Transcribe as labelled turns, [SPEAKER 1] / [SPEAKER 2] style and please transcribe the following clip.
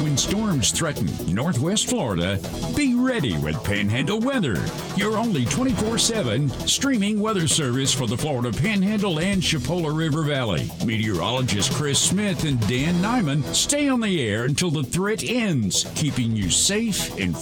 [SPEAKER 1] When storms threaten Northwest Florida, be ready with Panhandle Weather, your only 24/7 streaming weather service for the Florida Panhandle and Chipola River Valley. Meteorologists Chris Smith and Dan Nyman stay on the air until the threat ends, keeping you safe and